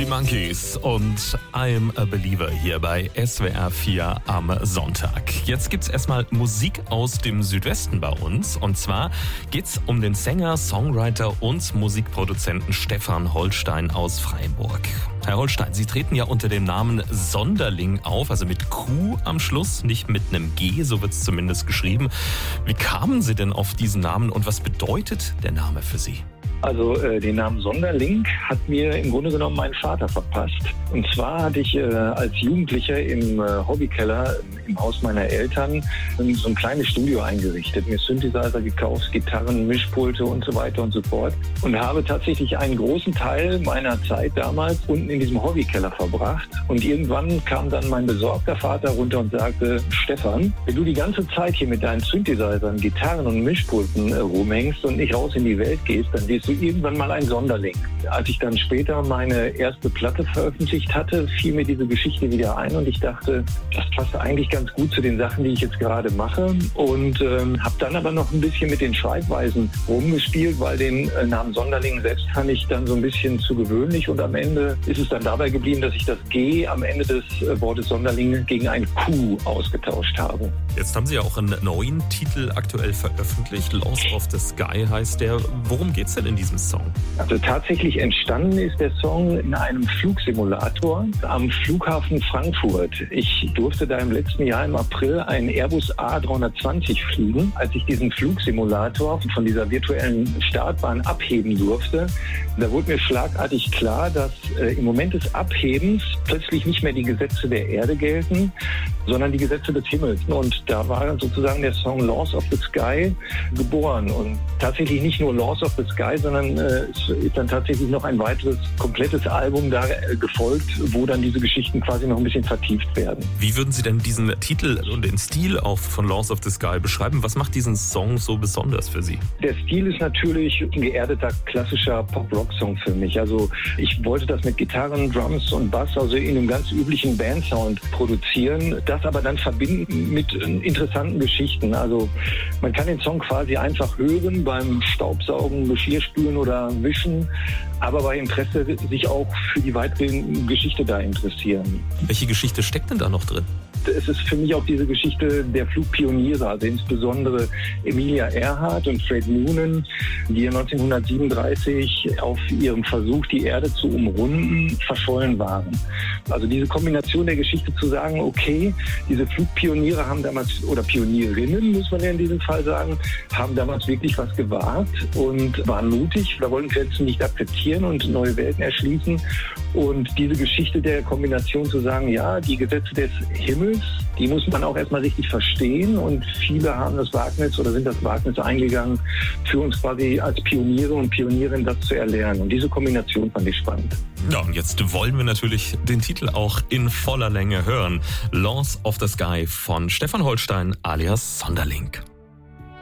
Die Monkeys und I'm a Believer hier bei SWR 4 am Sonntag. Jetzt gibt's erstmal Musik aus dem Südwesten bei uns. Und zwar geht's um den Sänger, Songwriter und Musikproduzenten Stefan Holstein aus Freiburg. Herr Holstein, Sie treten ja unter dem Namen Sonderling auf, also mit Q am Schluss, nicht mit einem G, so wird's zumindest geschrieben. Wie kamen Sie denn auf diesen Namen und was bedeutet der Name für Sie? Also den Namen Sonderling hat mir im Grunde genommen mein Vater verpasst. Und zwar hatte ich als Jugendlicher im Hobbykeller im Haus meiner Eltern so ein kleines Studio eingerichtet, mir Synthesizer gekauft, Gitarren, Mischpulte und so weiter und so fort. Und habe tatsächlich einen großen Teil meiner Zeit damals unten in diesem Hobbykeller verbracht. Und irgendwann kam dann mein besorgter Vater runter und sagte: Stefan, wenn du die ganze Zeit hier mit deinen Synthesizern, Gitarren und Mischpulten rumhängst und nicht raus in die Welt gehst, dann wirst du irgendwann mal ein Sonderling. Als ich dann später meine erste Platte veröffentlicht hatte, fiel mir diese Geschichte wieder ein und ich dachte, das passt eigentlich ganz gut zu den Sachen, die ich jetzt gerade mache, und habe dann aber noch ein bisschen mit den Schreibweisen rumgespielt, weil den Namen Sonderling selbst fand ich dann so ein bisschen zu gewöhnlich, und am Ende ist es dann dabei geblieben, dass ich das G am Ende des Wortes Sonderling gegen ein Q ausgetauscht habe. Jetzt haben Sie ja auch einen neuen Titel aktuell veröffentlicht, Lost of the Sky heißt der. Worum geht's denn in diesem Song? Also tatsächlich entstanden ist der Song in einem Flugsimulator am Flughafen Frankfurt. Ich durfte da im letzten Jahr im April einen Airbus A320 fliegen. Als ich diesen Flugsimulator von dieser virtuellen Startbahn abheben durfte, da wurde mir schlagartig klar, dass im Moment des Abhebens plötzlich nicht mehr die Gesetze der Erde gelten, sondern die Gesetze des Himmels. Und da war sozusagen der Song Laws of the Sky geboren. Und tatsächlich nicht nur Laws of the Sky, sondern es ist dann tatsächlich noch ein weiteres komplettes Album da gefolgt, wo dann diese Geschichten quasi noch ein bisschen vertieft werden. Wie würden Sie denn diesen Titel und den Stil auch von Laws of the Sky beschreiben? Was macht diesen Song so besonders für Sie? Der Stil ist natürlich ein geerdeter, klassischer Pop-Rock-Song für mich. Also ich wollte das mit Gitarren, Drums und Bass, also in einem ganz üblichen Bandsound produzieren, das aber dann verbinden mit interessanten Geschichten. Also man kann den Song quasi einfach hören beim Staubsaugen, Geschirrspülen oder Wischen, aber bei Interesse sich auch für die weitere Geschichte da interessieren. Welche Geschichte steckt denn da noch drin? Es ist für mich auch diese Geschichte der Flugpioniere, also insbesondere Emilia Earhart und Fred Noonan, die 1937 auf ihrem Versuch, die Erde zu umrunden, verschollen waren. Also diese Kombination der Geschichte zu sagen, okay, diese Flugpioniere haben damals, oder Pionierinnen muss man ja in diesem Fall sagen, haben damals wirklich was gewagt und waren mutig, da wollten Grenzen nicht akzeptieren und neue Welten erschließen. Und diese Geschichte der Kombination zu sagen, ja, die Gesetze des Himmels, die muss man auch erstmal richtig verstehen, und viele haben das Wagnis oder sind das Wagnis eingegangen, für uns quasi als Pioniere und Pionierinnen das zu erlernen. Und diese Kombination fand ich spannend. Ja, und jetzt wollen wir natürlich den Titel auch in voller Länge hören. Laws of the Sky von Stefan Holstein alias Sonderling.